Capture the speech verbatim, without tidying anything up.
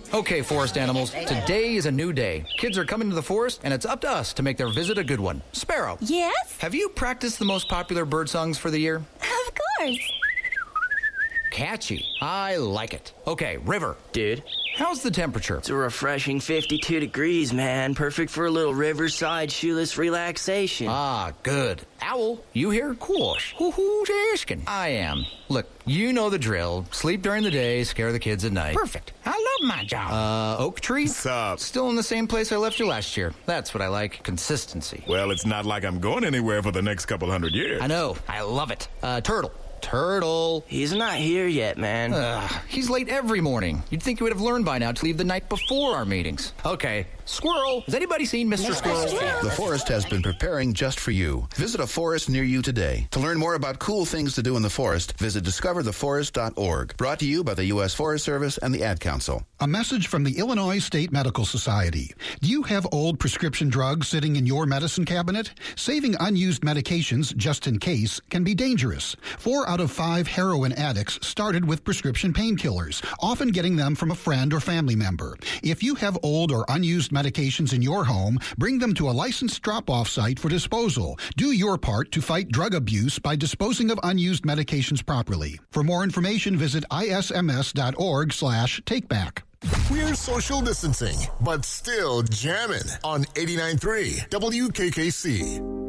Okay, forest animals, today is a new day. Kids are coming to the forest, and it's up to us to make their visit a good one. Sparrow. Yes? Have you practiced the most popular bird songs for the year? Of course. Catchy. I like it. Okay, River. Dude. How's the temperature? It's a refreshing fifty-two degrees, man. Perfect for a little riverside shoeless relaxation. Ah, good. Owl, you here? Course. Who's asking? I am. Look, you know the drill. Sleep during the day, scare the kids at night. Perfect. I love my job. Uh, Oak Tree? What's up? Still in the same place I left you last year. That's what I like. Consistency. Well, it's not like I'm going anywhere for the next couple hundred years. I know. I love it. Uh, Turtle. Turtle. He's not here yet, man. Ugh, he's late every morning. You'd think he would have learned by now to leave the night before our meetings. Okay. Squirrel. Has anybody seen Mister Squirrel? The forest has been preparing just for you. Visit a forest near you today. To learn more about cool things to do in the forest, visit discover the forest dot org. Brought to you by the U S Forest Service and the Ad Council. A message from the Illinois State Medical Society. Do you have old prescription drugs sitting in your medicine cabinet? Saving unused medications just in case can be dangerous. Four out of five heroin addicts started with prescription painkillers, often getting them from a friend or family member. If you have old or unused medications in your home, bring them to a licensed drop-off site for disposal. Do your part to fight drug abuse by disposing of unused medications properly. For more information, visit I S M S dot org slash takeback. We're social distancing, but still jamming on eighty-nine point three W K K C.